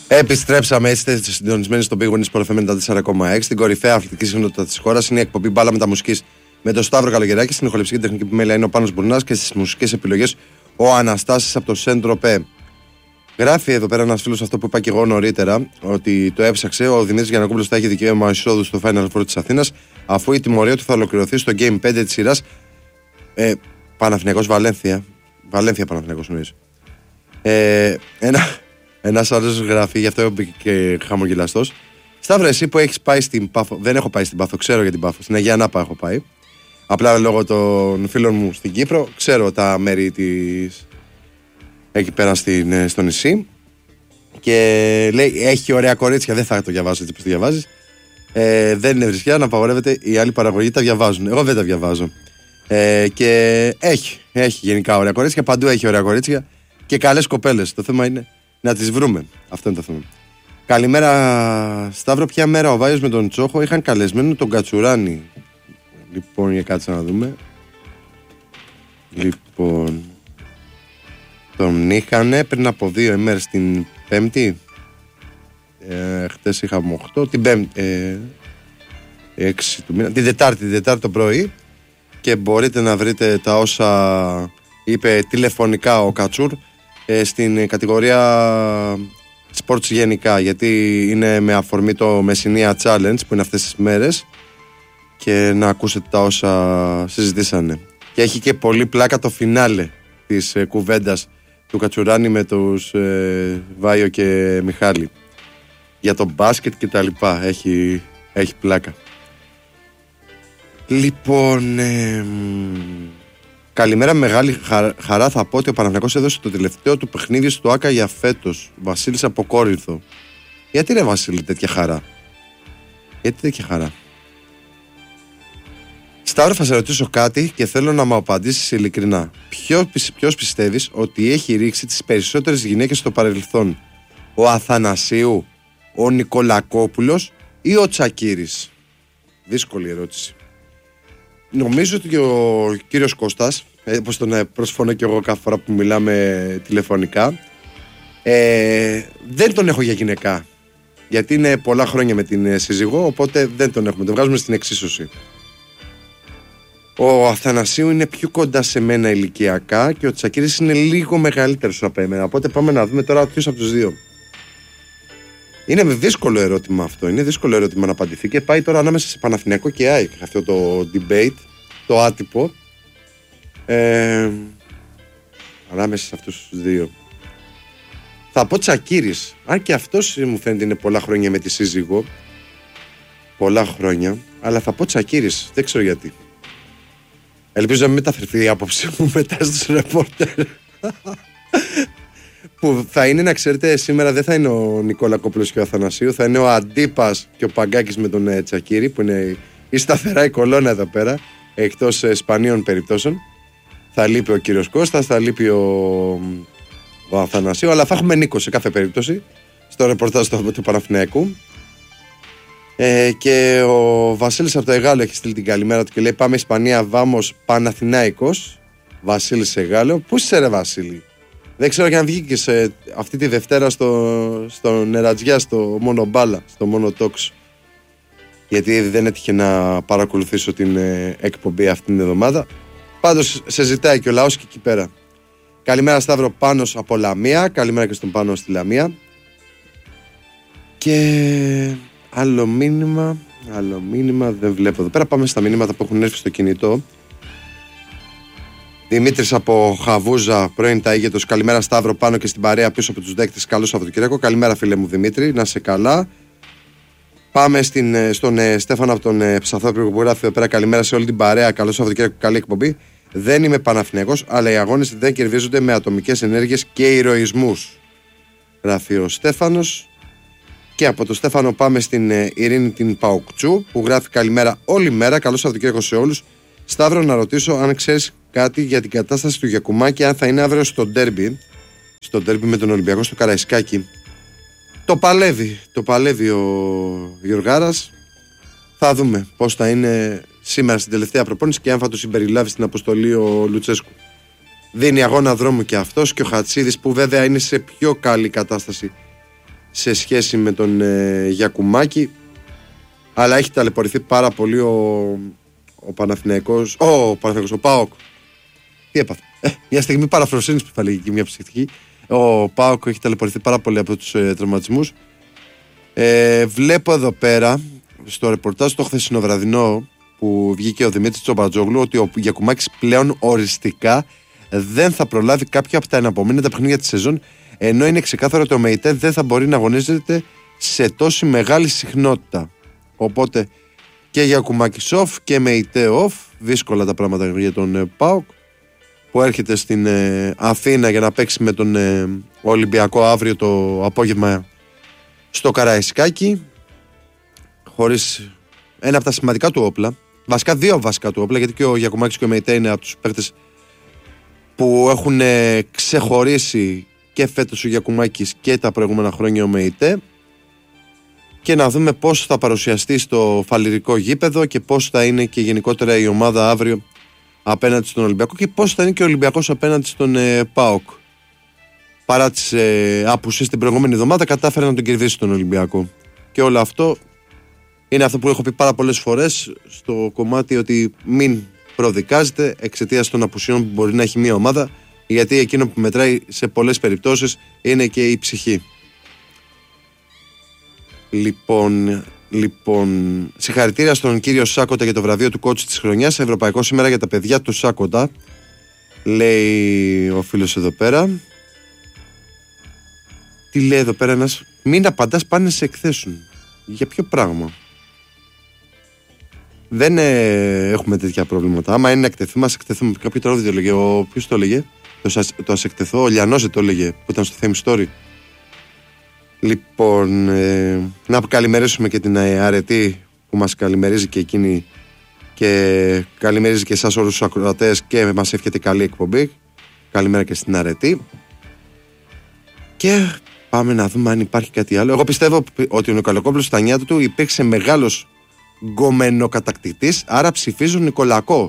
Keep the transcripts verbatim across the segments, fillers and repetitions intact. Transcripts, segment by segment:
Επιστρέψαμε, είστε συντονισμένοι στο Big Win Sport εφ εμ ενενήντα τέσσερα κόμμα έξι. Την κορυφαία αθλητική συχνότητα της χώρας είναι η εκπομπή Μπάλα Μεταμουσικής με τον Σταύρο Καλογεράκη. Στην ηχοληψική τεχνική επιμέλεια είναι ο Πάνος Μπουρνάς και στις μουσικές επιλογές ο Αναστάσης από το Σεντροπέ. Γράφει εδώ πέρα ένας φίλος αυτό που είπα και εγώ νωρίτερα, ότι το έψαξε. Ο Δημήτρης Γιαννακόπουλος θα έχει δικαίωμα εισόδου στο Final Four της Αθήνας, αφού η τιμωρία του θα ολοκληρωθεί στο Game πέντε της σειράς. Ε, Παναθηναϊκός Βαλένθια. Βαλένθια Παναθηναϊκός νομίζω. Ε, ένα. Ένας άλλος γράφει, γι' αυτό μπήκε και χαμογελαστός. Σταύρο, εσύ που έχεις πάει στην Πάφο, δεν έχω πάει στην Πάφο, ξέρω για την Πάφο. Στην Αγία Νάπα έχω πάει. Απλά λόγω των φίλων μου στην Κύπρο, ξέρω τα μέρη της εκεί πέρα στην, στο νησί. Και λέει, έχει ωραία κορίτσια, δεν θα το διαβάσω έτσι όπως το διαβάζεις. Ε, δεν είναι βρισιά, να απαγορεύεται, οι άλλοι παραγωγοί τα διαβάζουν. Εγώ δεν τα διαβάζω. Ε, και έχει, έχει γενικά ωραία κορίτσια, παντού έχει ωραία κορίτσια και καλές κοπέλες. Το θέμα είναι να τις βρούμε. Αυτό είναι το θέμα. Καλημέρα, Σταύρο. Ποια μέρα ο Βάιος με τον Τσόχο είχαν καλεσμένο τον Κατσουράνη? Λοιπόν, για κάτσε να δούμε. Λοιπόν, τον είχανε πριν από δύο ημέρες την Πέμπτη. Ε, χτες είχαμε οκτώ. Την Πέμπτη. Ε, έξι του μήνα. Την Τετάρτη, την Τετάρτη το πρωί. Και μπορείτε να βρείτε τα όσα είπε τηλεφωνικά ο Κατσούρ στην κατηγορία sports γενικά, γιατί είναι με αφορμή το Μεσσηνία Challenge που είναι αυτές τις μέρες, και να ακούσετε τα όσα συζητήσανε. Και έχει και πολύ πλάκα το φινάλε της ε, κουβέντας του Κατσουράνη με τους ε, Βάιο και Μιχάλη για το μπάσκετ και τα λοιπά. Έχει, έχει πλάκα. Λοιπόν, ε, καλημέρα, μεγάλη χαρά θα πω ότι ο Παναθηναϊκός έδωσε το τελευταίο του παιχνίδι στο ΆΚΑ για φέτος. Βασίλης από Κόρινθο. Γιατί ρε Βασίλη τέτοια χαρά? Γιατί τέτοια χαρά? Σταύρο, θα σε ρωτήσω κάτι και θέλω να μου απαντήσεις ειλικρινά. Ποιο, ποιος πιστεύεις ότι έχει ρίξει τις περισσότερες γυναίκες στο παρελθόν? Ο Αθανασίου, ο Νικολακόπουλος ή ο Τσακίρης? Δύσκολη ερώτηση. Νομίζω ότι ο κύριος Κώστας, όπως τον προσφωνώ και εγώ κάθε φορά που μιλάμε τηλεφωνικά, ε, δεν τον έχω για γυναικά. Γιατί είναι πολλά χρόνια με την σύζυγο, οπότε δεν τον έχουμε. Τον βγάζουμε στην εξίσωση. Ο Αθανασίου είναι πιο κοντά σε μένα ηλικιακά και ο Τσακίρης είναι λίγο μεγαλύτερος από εμένα. Οπότε πάμε να δούμε τώρα ποιος από τους δύο. Είναι δύσκολο ερώτημα αυτό. Είναι δύσκολο ερώτημα να απαντηθεί και πάει τώρα ανάμεσα σε Παναθηναϊκό και ΑΕΚ. Αυτό το debate, το άτυπο. Ε, ανάμεσα σε αυτούς τους δύο. Θα πω Τσακίρης. Αν και αυτός μου φαίνεται είναι πολλά χρόνια με τη σύζυγο. Πολλά χρόνια. Αλλά θα πω Τσακίρης. Δεν ξέρω γιατί. Ελπίζω να μην μεταφερθεί η άποψη μου μετά στους ρεπόρτερ. Που θα είναι, να ξέρετε, σήμερα δεν θα είναι ο Νικόλα Κόπουλος και ο Αθανασίου, θα είναι ο Αντίπας και ο Παγκάκης με τον ε, Τσακίρη, που είναι η σταθερά η κολόνα εδώ πέρα, εκτός ε, σπανίων περιπτώσεων. Θα λείπει ο κύριος Κώστας, θα λείπει ο, ο Αθανασίου, αλλά θα έχουμε Νίκο σε κάθε περίπτωση στο ρεπορτάζ του, του Παναθηναϊκού. Ε, και ο Βασίλης από το Εγάλο έχει στείλει την καλημέρα του και λέει: πάμε Ισπανία, βάμος Παναθηναϊκός. Βασίλης Εγάλο. Πού είσαι ρε Βασίλη? Δεν ξέρω και αν βγήκε σε αυτή τη Δευτέρα στο, στο Νερατζιά, στο μόνο μπάλα, στο μόνο τόξ. Γιατί δεν έτυχε να παρακολουθήσω την ε, εκπομπή αυτή την εβδομάδα. Πάντως σε ζητάει και ο λαός και εκεί πέρα. Καλημέρα Σταύρο, Πάνος από Λαμία. Καλημέρα και στον Πάνο στη Λαμία. Και άλλο μήνυμα, άλλο μήνυμα δεν βλέπω εδώ πέρα. Πάμε στα μηνύματα που έχουν έρθει στο κινητό. Δημήτρης από Χαβούζα, πρώην Ταΐγετος. Καλημέρα Σταύρο, πάνω και στην παρέα πίσω από τους δέκτες. Καλό Σαββατοκύριακο. Καλημέρα φίλε μου Δημήτρη, να σε καλά. Πάμε στην, στον ε, Στέφανο από τον ε, Ψαθόπουλο που γράφει εδώ πέρα. Καλημέρα σε όλη την παρέα. Καλό Σαββατοκύριακο, καλή εκπομπή. Δεν είμαι Παναθηναϊκός, αλλά οι αγώνες δεν κερδίζονται με ατομικές ενέργειες και ηρωισμούς. Γράφει ο Στέφανος. Και από τον Στέφανο πάμε στην ε, Ειρήνη την Παουκτσού που γράφει καλημέρα όλη μέρα. Καλό Σαββατοκύριακο σε όλους. Σταύρο, να ρωτήσω αν ξέρεις κάτι για την κατάσταση του Γιακουμάκη, αν θα είναι αύριο στο ντέρμπι, στο ντέρμπι με τον Ολυμπιακό στο Καραϊσκάκι. Το παλεύει, το παλεύει ο Γιωργάρας. Θα δούμε πώς θα είναι σήμερα στην τελευταία προπόνηση και αν θα το συμπεριλάβει στην αποστολή ο Λουτσέσκου. Δίνει αγώνα δρόμου και αυτός και ο Χατσίδης που βέβαια είναι σε πιο καλή κατάσταση σε σχέση με τον ε, Γιακουμάκη, αλλά έχει ταλαιπωρηθεί πάρα πολύ ο, ο Παναθηναϊκός, ο, ο Παναθηναϊκός, ο ΠΑΟΚ. Τι έπαθε. Ε, μια στιγμή παραφροσύνης που θα λέγει και μια ψυχική. Ο ΠΑΟΚ έχει ταλαιπωρηθεί πάρα πολύ από τους ε, τραυματισμούς. Ε, βλέπω εδώ πέρα στο ρεπορτάζ το χθεσινοβραδινό που βγήκε ο Δημήτρης Τσομπατζόγλου ότι ο Γιακουμάκης πλέον οριστικά δεν θα προλάβει κάποια από τα εναπομείνοντα παιχνίδια της σεζόν, ενώ είναι ξεκάθαρο ότι ο ΜΕΙΤΕ δεν θα μπορεί να αγωνίζεται σε τόση μεγάλη συχνότητα. Οπότε και Γιακουμάκης off και ΜΕΙΤΕ off. Δύσκολα τα πράγματα για τον ε, ΠΑΟΚ που έρχεται στην ε, Αθήνα για να παίξει με τον ε, Ολυμπιακό αύριο το απόγευμα στο Καραϊσκάκι, χωρίς ένα από τα σημαντικά του όπλα, βασικά δύο βασικά του όπλα, γιατί και ο Γιακουμάκης και ο ΜΕΙΤΕ είναι από τους παίκτες που έχουν ε, ξεχωρίσει και φέτος ο Γιακουμάκης και τα προηγούμενα χρόνια ο ΜΕΙΤΕ, και να δούμε πώς θα παρουσιαστεί στο φαλιρικό γήπεδο και πώς θα είναι και γενικότερα η ομάδα αύριο απέναντι στον Ολυμπιακό και πώς θα είναι και ο Ολυμπιακός απέναντι στον ε, ΠΑΟΚ. Παρά τις ε, απουσίες την προηγούμενη εβδομάδα κατάφερε να τον κερδίσει τον Ολυμπιακό. Και όλο αυτό είναι αυτό που έχω πει πάρα πολλές φορές στο κομμάτι ότι μην προδικάζετε εξαιτίας των απουσιών που μπορεί να έχει μια ομάδα, γιατί εκείνο που μετράει σε πολλές περιπτώσεις είναι και η ψυχή. Λοιπόν, λοιπόν, συγχαρητήρια στον κύριο Σάκοτα για το βραβείο του κότσι της χρονιάς. Ευρωπαϊκό σήμερα για τα παιδιά του Σάκοτα, λέει ο φίλος εδώ πέρα. Τι λέει εδώ πέρα ένας? Μην απαντάς, πάνε σε εκθέσουν. Για ποιο πράγμα? Δεν ε, έχουμε τέτοια προβλήματα. Άμα είναι να εκτεθούμε, ας εκτεθούμε. Κάποιο τραγούδι το έλεγε. Ο, ποιος το έλεγε? Το, το ας εκτεθώ. Ο Λιανός το έλεγε που ήταν στο Fame Story. Λοιπόν, ε, να καλημερίσουμε και την Αρετή που μας καλημερίζει και εκείνη και καλημερίζει και εσάς όλους τους ακροατές και μας εύχεται καλή εκπομπή. Καλημέρα και στην Αρετή. Και πάμε να δούμε αν υπάρχει κάτι άλλο. Εγώ πιστεύω ότι ο Νικολακόπουλος στα νιάτα του υπήρξε μεγάλος γκομενοκατακτητής, άρα ψηφίζουν Νικολακό.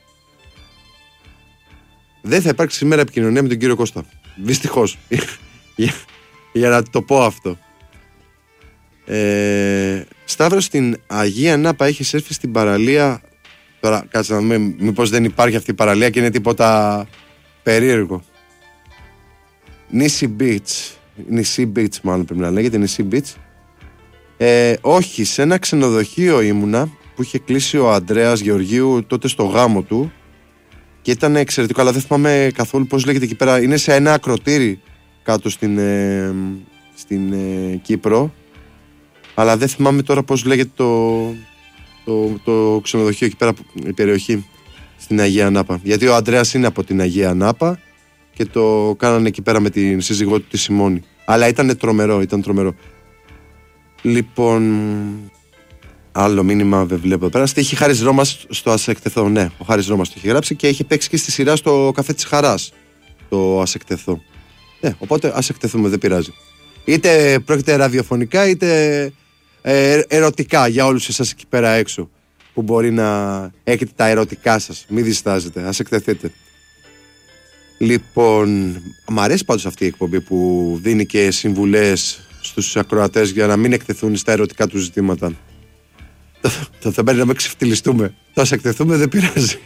Δεν θα υπάρξει σήμερα επικοινωνία με τον κύριο Κώστα. Δυστυχώς. για, για να το πω αυτό. Ε, Σταύρο, στην Αγία Νάπα έχεις έρθει στην παραλία. Τώρα κάτσε να δούμε μήπως δεν υπάρχει αυτή η παραλία και είναι τίποτα περίεργο. Νήσι Beach. Νησί Beach μάλλον πρέπει να λέγεται. Νησί Beach. Ε, όχι, σε ένα ξενοδοχείο ήμουνα που είχε κλείσει ο Ανδρέας Γεωργίου τότε στο γάμο του και ήταν εξαιρετικό, αλλά δεν θυμάμαι καθόλου πώς λέγεται εκεί πέρα. Είναι σε ένα ακροτήρι κάτω στην, ε, στην ε, Κύπρο, αλλά δεν θυμάμαι τώρα πώς λέγεται το, το, το ξενοδοχείο εκεί πέρα, η περιοχή στην Αγία Νάπα, γιατί ο Ανδρέας είναι από την Αγία Νάπα και το κάνανε εκεί πέρα με την σύζυγό του τη Σιμώνη, αλλά ήταν τρομερό, ήταν τρομερό. Λοιπόν, άλλο μήνυμα δεν βλέπω πέρα. Είχε Χάρης Ρώμας στο Ας Εκτεθώ. Ναι, ο Χάρης Ρώμας το είχε γράψει και είχε παίξει και στη σειρά στο Καφέ της Χαράς το Ας Εκτεθώ. Ναι, οπότε ας εκτεθούμε, δεν πειράζει. Είτε πρόκειται ραδιοφωνικά είτε ε, ερωτικά για όλους εσάς εκεί πέρα έξω που μπορεί να έχετε τα ερωτικά σας. Μην διστάζετε, ας εκτεθείτε. Λοιπόν, μ' αρέσει πάντως αυτή η εκπομπή που δίνει και συμβουλές στους ακροατές για να μην εκτεθούν στα ερωτικά του ζητήματα. Το θέμα είναι να μην ξεφτυλιστούμε. Θα ας εκτεθούμε, δεν πειράζει.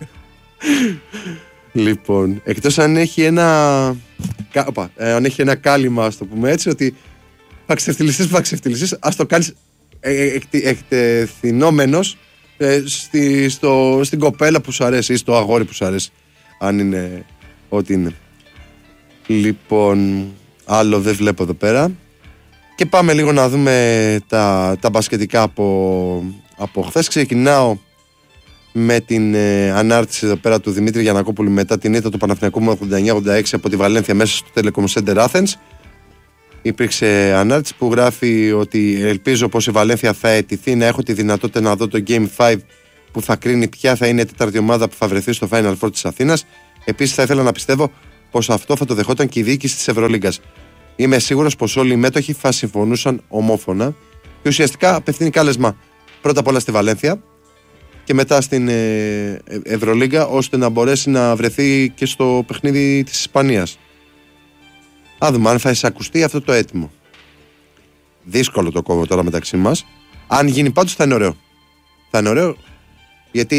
Λοιπόν, εκτός αν έχει ένα Οπα, ε, αν έχει ένα κάλυμα, ας το πούμε έτσι, ότι θα ξεφτυλιστείς, θα ξεφτυλιστείς, ας το κάνεις ε, εκτεθεινόμενος ε, στη, στο, στην κοπέλα που σου αρέσει ή στο αγόρι που σου αρέσει, αν είναι ό,τι είναι. Λοιπόν, άλλο δεν βλέπω εδώ πέρα. Και πάμε λίγο να δούμε τα, τα μπασκετικά από, από χθες. Ξεκινάω με την ε, ανάρτηση εδώ πέρα του Δημήτρη Γιαννακόπουλου μετά την ήττα του Παναθηναϊκού με ογδόντα εννιά ογδόντα έξι από τη Βαλένθια μέσα στο Telecom Center Athens. Υπήρξε ανάρτηση που γράφει ότι ελπίζω πως η Βαλένθια θα αιτηθεί να έχω τη δυνατότητα να δω το Game πέντε που θα κρίνει ποια θα είναι η τέταρτη ομάδα που θα βρεθεί στο Final Four της Αθήνας. Επίσης θα ήθελα να πιστεύω πως αυτό θα το δεχόταν και η διοίκηση της Ευρωλίγκας. Είμαι σίγουρος πως όλοι οι μέτοχοι θα συμφωνούσαν ομόφωνα και ουσιαστικά απευθύνει κάλεσμα πρώτα απ' όλα στη Βαλένθια και μετά στην ε, Ευρωλίγκα, ώστε να μπορέσει να βρεθεί και στο παιχνίδι της Ισπανίας. Α δούμε αν θα εισακουστεί αυτό το αίτημο. δύσκολο το κόμμα τώρα μεταξύ μας. Αν γίνει πάντως θα είναι ωραίο. Θα είναι ωραίο γιατί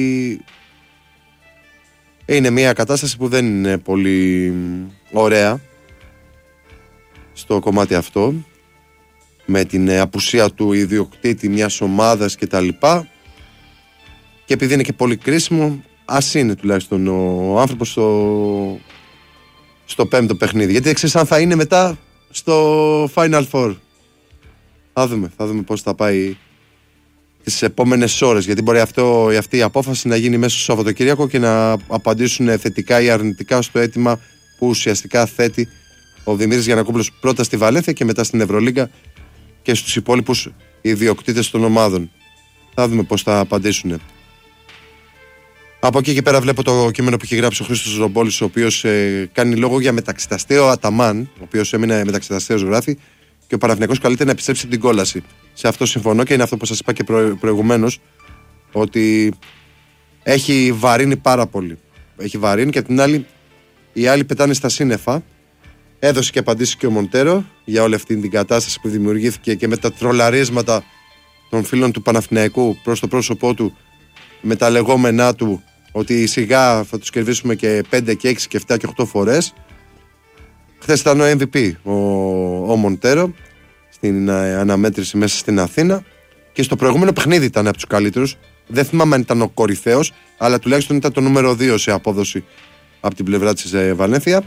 είναι μια κατάσταση που δεν είναι πολύ ωραία στο κομμάτι αυτό, με την απουσία του ιδιοκτήτη μιας ομάδας και τα λοιπά, και επειδή είναι και πολύ κρίσιμο, ας είναι τουλάχιστον ο άνθρωπος στο, στο πέμπτο παιχνίδι, γιατί δεν ξέρεις αν θα είναι μετά στο Final Four. Θα δούμε, θα δούμε πώς θα πάει τις επόμενες ώρες, γιατί μπορεί αυτό, αυτή η απόφαση να γίνει μέσα στο Σαββατοκύριακο και να απαντήσουν θετικά ή αρνητικά στο αίτημα που ουσιαστικά θέτει ο Δημήτρης Γιαννακόπουλος πρώτα στη Βαλένθια και μετά στην Ευρωλίγκα και στους υπόλοιπους ιδιοκτήτες των ομάδων. Θα δούμε πώς θα απαντήσουν. Από εκεί και πέρα βλέπω το κείμενο που έχει γράψει ο Χρήστος Ρομπόλης, ο οποίος ε, κάνει λόγο για μεταξυταστέο Αταμάν, ο οποίος έμεινε μεταξυταστέος, γράφει, και ο Παναθηναϊκός καλείται να επιστρέψει την κόλαση. Σε αυτό συμφωνώ και είναι αυτό που σας είπα και προ, προηγουμένως, ότι έχει βαρύνει πάρα πολύ. Έχει βαρύνει και απ' την άλλη οι άλλοι πετάνε στα σύννεφα. Έδωσε και απαντήσεις και ο Μοντέρο για όλη αυτή την κατάσταση που δημιουργήθηκε και με τα τρολαρίσματα των φίλων του Παναθηναϊκού προς το πρόσωπό του, με τα λεγόμενά του ότι σιγά θα τους κερδίσουμε και πέντε και έξι και επτά και οκτώ φορές. Χθες ήταν ο εμ βι πι ο, ο Μοντέρο στην ε, αναμέτρηση μέσα στην Αθήνα, και στο προηγούμενο παιχνίδι ήταν από τους καλύτερους. Δεν θυμάμαι αν ήταν ο κορυφαίος, αλλά τουλάχιστον ήταν το νούμερο δύο σε απόδοση από την πλευρά της ε, Βαλένθια.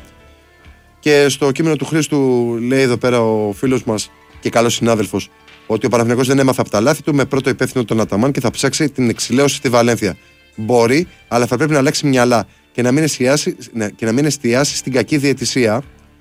Και στο κείμενο του Χρήστου λέει εδώ πέρα ο φίλος μας και καλός συνάδελφος ότι ο Παναθηναϊκός δεν έμαθε από τα λάθη του, με πρώτο υπεύθυνο τον Αταμάν, και θα ψάξει την εξηλαίωση στη Βαλένθια. Μπορεί, αλλά θα πρέπει να αλλάξει μυαλά και να μην εστιάσει, ναι, και να μην εστιάσει στην κακή διαιτησία.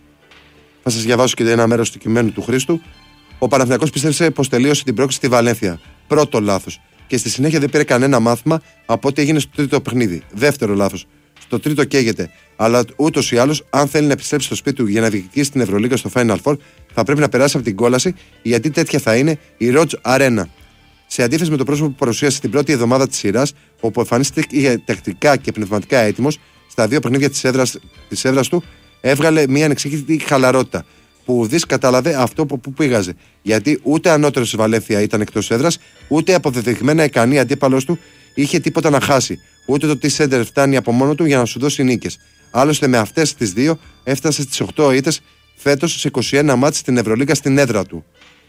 Θα σας διαβάσω και ένα μέρος του κειμένου του Χρήστου. Ο Παναθηναϊκός πίστεψε πως τελείωσε την πρόκληση στη Βαλένθια. Πρώτο λάθος. Και στη συνέχεια δεν πήρε κανένα μάθημα από ό,τι έγινε στο τρίτο παιχνίδι. Δεύτερο λάθος. Στο τρίτο καίγεται. Αλλά ούτως ή άλλως, αν θέλει να επιστρέψει στο σπίτι του για να διεκδικήσει την Ευρωλίγκα στο Final Four, θα πρέπει να περάσει από την κόλαση, γιατί τέτοια θα είναι η Ροτζ Αρένα. Σε αντίθεση με το πρόσωπο που παρουσίασε την πρώτη εβδομάδα της σειράς, όπου εμφανίστηκε τακτικά και πνευματικά έτοιμος, στα δύο παιχνίδια της έδρας, της έδρας του έβγαλε μια ανεξήγητη χαλαρότητα, που ουδής κατάλαβε αυτό από πού πήγαζε. Γιατί ούτε ανώτερος της Βαλένθια ήταν εκτός έδρας, ούτε αποδεδειγμένα ικανή αντίπαλος του είχε τίποτα να χάσει. Ούτε το T-Center φτάνει από μόνο του για να σου δώσει νίκες. Άλλωστε, με αυτές τις δύο έφτασε στις οκτώ ήττες φέτος σε είκοσι ένα μάτς στην Ευρωλίγκα στην έδρα του.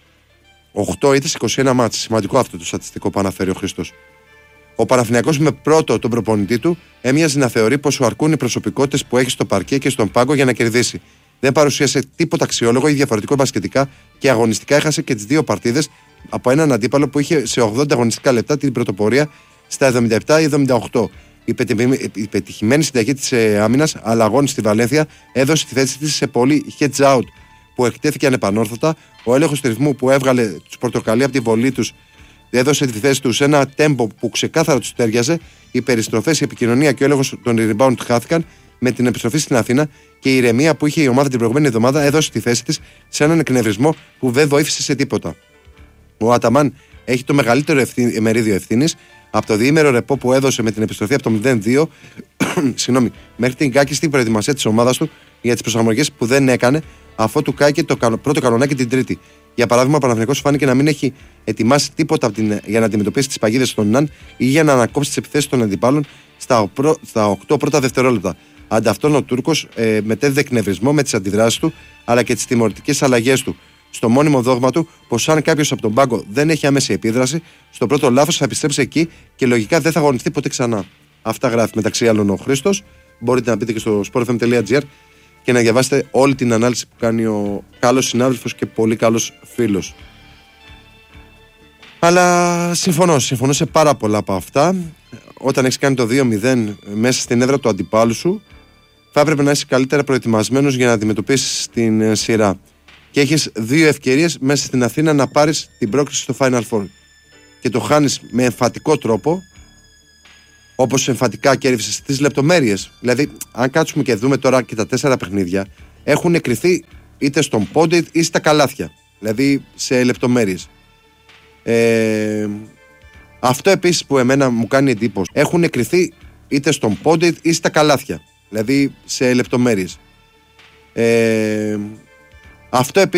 οκτώ ήττες, είκοσι ένα μάτς. Σημαντικό αυτό το στατιστικό που αναφέρει ο Χριστός. Ο Παναθηναϊκός με πρώτο τον προπονητή του έμοιαζε να θεωρεί πως σου αρκούν οι προσωπικότητες που έχει στο παρκέ και στον πάγκο για να κερδίσει. Δεν παρουσίασε τίποτα αξιόλογο ή διαφορετικό μπασκετικά και αγωνιστικά έχασε και τις δύο παρτίδες από έναν αντίπαλο που είχε σε ογδόντα αγωνιστικά λεπτά την πρωτοπορία στα εβδομήντα επτά ή εβδομήντα οκτώ. Η πετυχημένη συνταγή της ε, άμυνας αλλαγών στη Βαλένθια έδωσε τη θέση της σε πολύ heads out που εκτέθηκε ανεπανόρθωτα. Ο έλεγχος του ρυθμού που έβγαλε τους πορτοκαλί από τη βολή τους έδωσε τη θέση τους σε ένα τέμπο που ξεκάθαρα τους τέριαζε. Οι περιστροφές, η επικοινωνία και ο έλεγχος των rebound χάθηκαν με την επιστροφή στην Αθήνα, και η ηρεμία που είχε η ομάδα την προηγούμενη εβδομάδα έδωσε τη θέση της σε έναν εκνευρισμό που δεν βοήθησε σε τίποτα. Ο Αταμάν έχει το μεγαλύτερο ευθύ, μερίδιο ευθύνης από το διήμερο ρεπό που έδωσε με την επιστροφή από το μηδέν δύο συγγνώμη, μέχρι την κάκιστη προετοιμασία της ομάδας του για τις προσαρμογές που δεν έκανε, αφού του κάηκε το πρώτο κανονάκι την Τρίτη. Για παράδειγμα, ο Παναθηναϊκός φάνηκε να μην έχει ετοιμάσει τίποτα από την, για να αντιμετωπίσει τις παγίδες των Ναν ή για να ανακόψει τις επιθέσεις των αντιπάλων στα, στα οκτώ πρώτα δευτερόλεπτα. Ανταυτόν ο Τούρκος ε, μετέδιδε εκνευρισμό με τις αντιδράσεις του αλλά και τις τιμωρητικές αλλαγές του, στο μόνιμο δόγμα του πως αν κάποιος από τον πάγκο δεν έχει άμεση επίδραση, στο πρώτο λάθος θα επιστρέψει εκεί και λογικά δεν θα αγωνιστεί ποτέ ξανά. Αυτά γράφει μεταξύ άλλων ο Χρήστος. Μπορείτε να μπείτε και στο sport f m dot g r και να διαβάσετε όλη την ανάλυση που κάνει ο καλός συνάδελφος και πολύ καλός φίλος. Αλλά συμφωνώ, συμφωνώ σε πάρα πολλά από αυτά. Όταν έχεις κάνει το δύο μηδέν μέσα στην έδρα του αντιπάλου σου, θα έπρεπε να είσαι καλύτερα προετοιμασμένος για να αντιμετωπίσεις την σειρά. Και έχεις δύο ευκαιρίες μέσα στην Αθήνα να πάρεις την πρόκριση στο Final Four. Και το χάνεις με εμφατικό τρόπο, όπως εμφατικά κέρδισες στις λεπτομέρειες. Δηλαδή, αν κάτσουμε και δούμε τώρα και τα τέσσερα παιχνίδια, έχουν εκκριθεί είτε στον πόντο είτε στα καλάθια. Δηλαδή, σε λεπτομέρειες. Ε, αυτό επίσης που εμένα μου κάνει εντύπωση, έχουν εκκριθεί είτε στον πόντο είτε στα καλάθια. Δηλαδή, σε λεπτομέρειες. Ε, αυτό επίσης